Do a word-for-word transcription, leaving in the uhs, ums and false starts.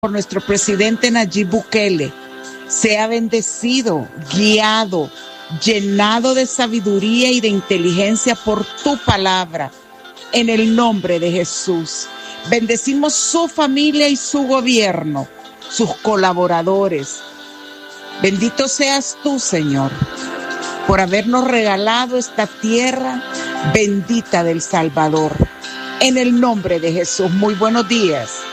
por nuestro presidente Nayib Bukele, sea bendecido, guiado, llenado de sabiduría y de inteligencia por tu palabra, en el nombre de Jesús. Bendecimos su familia y su gobierno, sus colaboradores. Bendito seas tú, Señor, por habernos regalado esta tierra bendita del Salvador. En el nombre de Jesús, muy buenos días.